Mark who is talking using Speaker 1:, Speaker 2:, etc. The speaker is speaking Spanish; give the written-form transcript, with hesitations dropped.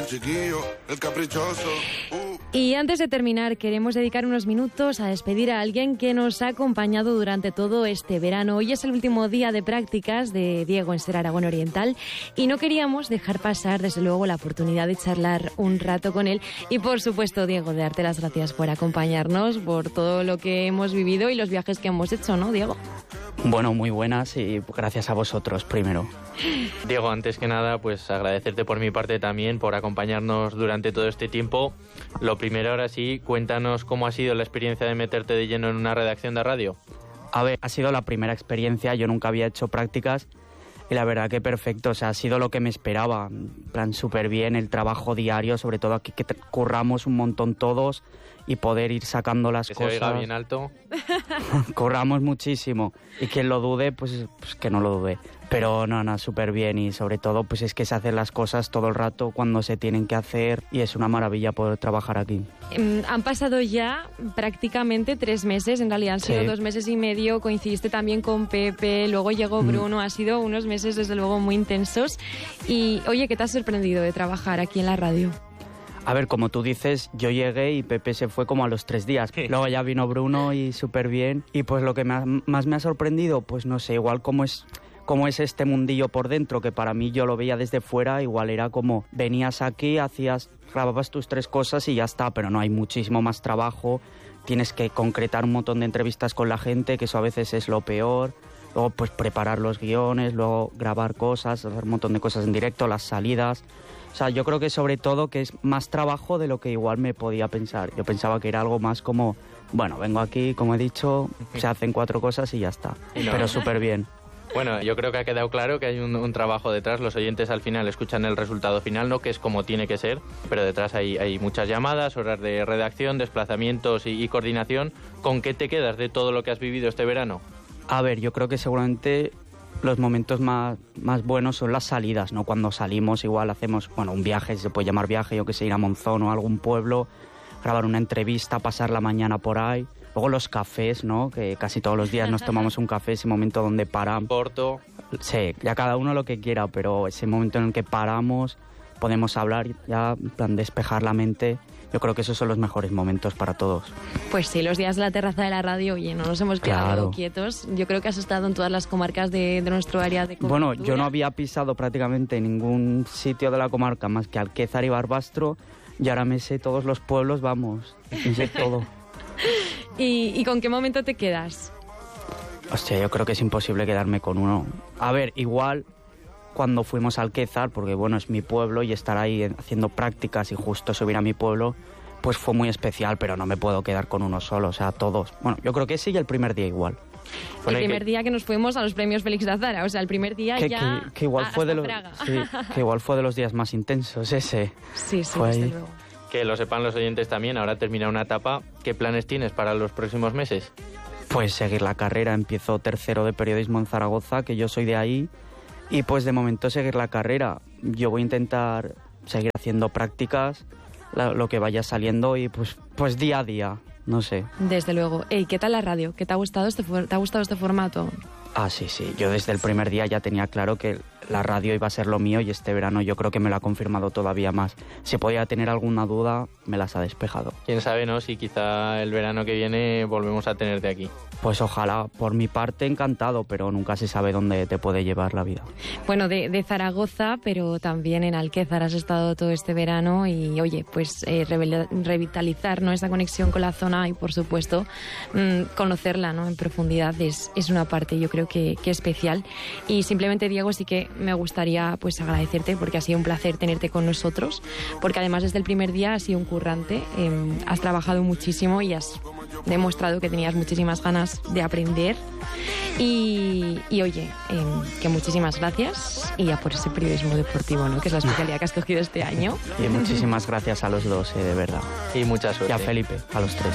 Speaker 1: Chiquillo, el caprichoso.
Speaker 2: Y antes de terminar, queremos dedicar unos minutos a despedir a alguien que nos ha acompañado durante todo este verano. Hoy es el último día de prácticas de Diego en Ser Aragón Oriental y no queríamos dejar pasar, desde luego, la oportunidad de charlar un rato con él. Y, por supuesto, Diego, de darte las gracias por acompañarnos, por todo lo que hemos vivido y los viajes que hemos hecho, ¿no, Diego?
Speaker 3: Bueno, muy buenas y gracias a vosotros primero.
Speaker 4: Diego, antes que nada, pues agradecerte por mi parte también por acompañarnos durante todo este tiempo. Lo primero, ahora sí, cuéntanos cómo ha sido la experiencia de meterte de lleno en una redacción de radio.
Speaker 3: A ver, ha sido la primera experiencia, yo nunca había hecho prácticas y la verdad que perfecto, o sea, ha sido lo que me esperaba, en plan súper bien, el trabajo diario, sobre todo aquí que curramos un montón todos y poder ir sacando las cosas.
Speaker 4: Que se oiga bien alto.
Speaker 3: Curramos muchísimo y quien lo dude, pues que no lo dude. Pero no, súper bien y sobre todo pues es que se hacen las cosas todo el rato cuando se tienen que hacer y es una maravilla poder trabajar aquí.
Speaker 2: Han pasado ya prácticamente 3 meses, en realidad han sido 2 meses y medio, coincidiste también con Pepe, luego llegó Bruno, ha sido unos meses desde luego muy intensos. Y oye, ¿qué te ha sorprendido de trabajar aquí en la radio?
Speaker 3: A ver, como tú dices, yo llegué y Pepe se fue como a los 3 días. Luego ya vino Bruno y súper bien. Y pues lo que más me ha sorprendido, pues no sé, igual cómo es este mundillo por dentro, que para mí yo lo veía desde fuera, igual era como venías aquí, grababas tus 3 cosas y ya está, pero no, hay muchísimo más trabajo, tienes que concretar un montón de entrevistas con la gente, que eso a veces es lo peor, luego pues preparar los guiones, luego grabar cosas, hacer un montón de cosas en directo, las salidas. O sea, yo creo que sobre todo que es más trabajo de lo que igual me podía pensar. Yo pensaba que era algo más como, bueno, vengo aquí, como he dicho, se hacen 4 cosas y ya está, pero súper bien.
Speaker 4: Bueno, yo creo que ha quedado claro que hay un trabajo detrás. Los oyentes al final escuchan el resultado final, ¿no? Que es como tiene que ser, pero detrás hay muchas llamadas, horas de redacción, desplazamientos y coordinación. ¿Con qué te quedas de todo lo que has vivido este verano?
Speaker 3: A ver, yo creo que seguramente los momentos más buenos son las salidas, ¿no? Cuando salimos igual hacemos, bueno, un viaje, se puede llamar viaje, yo que sé, ir a Monzón o a algún pueblo, grabar una entrevista, pasar la mañana por ahí. Luego los cafés, ¿no? Que casi todos los días nos tomamos un café, ese momento donde paramos.
Speaker 4: Porto.
Speaker 3: Sí, ya cada uno lo que quiera, pero ese momento en el que paramos, podemos hablar, ya en plan despejar la mente. Yo creo que esos son los mejores momentos para todos.
Speaker 2: Pues sí, los días de la terraza de la radio, oye, no nos hemos quedado quietos. Yo creo que has estado en todas las comarcas de nuestro área de cobertura.
Speaker 3: Bueno, yo no había pisado prácticamente ningún sitio de la comarca más que Alquézar y Barbastro, y ahora me sé todos los pueblos, vamos, me sé todo.
Speaker 2: ¿Y con qué momento te quedas?
Speaker 3: Hostia, yo creo que es imposible quedarme con uno. A ver, igual cuando fuimos a Alquézar, porque bueno, es mi pueblo y estar ahí haciendo prácticas y justo subir a mi pueblo, pues fue muy especial, pero no me puedo quedar con uno solo, o sea, todos. Bueno, yo creo que sí y el primer día igual.
Speaker 2: El primer día que nos fuimos a los premios Félix de Azara, o sea, el primer día
Speaker 3: que igual fue de los que igual fue de los días más intensos ese.
Speaker 2: Sí, desde luego.
Speaker 4: Que lo sepan los oyentes también, ahora termina una etapa. ¿Qué planes tienes para los próximos meses?
Speaker 3: Pues seguir la carrera, empiezo 3º de periodismo en Zaragoza, que yo soy de ahí, y pues de momento seguir la carrera. Yo voy a intentar seguir haciendo prácticas, lo que vaya saliendo y pues día a día, no sé.
Speaker 2: Desde luego. ¿Qué tal la radio? ¿Qué te ha gustado este formato?
Speaker 3: Ah, sí, yo desde el primer día ya tenía claro que la radio iba a ser lo mío y este verano yo creo que me lo ha confirmado todavía más. Si podía tener alguna duda, me las ha despejado.
Speaker 4: Quién sabe, ¿no? Si quizá el verano que viene volvemos a tenerte aquí.
Speaker 3: Pues ojalá, por mi parte encantado, pero nunca se sabe dónde te puede llevar la vida.
Speaker 2: Bueno, de Zaragoza, pero también en Alquézar has estado todo este verano y oye, pues revitalizar, ¿no?, esa conexión con la zona y por supuesto conocerla, ¿no?, en profundidad es una parte yo creo que especial. Y simplemente, Diego, sí que me gustaría pues agradecerte porque ha sido un placer tenerte con nosotros, porque además desde el primer día has sido un currante, has trabajado muchísimo y has demostrado que tenías muchísimas ganas de aprender y oye, que muchísimas gracias y a por ese periodismo deportivo, ¿no?, que es la especialidad que has cogido este año.
Speaker 3: Y muchísimas gracias a los dos, de verdad.
Speaker 4: Y mucha suerte.
Speaker 3: Y a Felipe, a los 3.